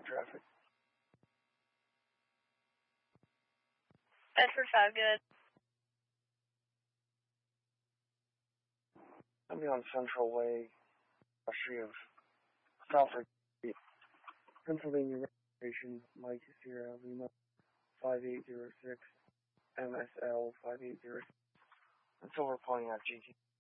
traffic. Bedford 5, good. I'll be on Central Way, street of Southwark Street, Pennsylvania registration, Mike Sierra Lima 5806, MSL 5806. And Silver Pony FGT.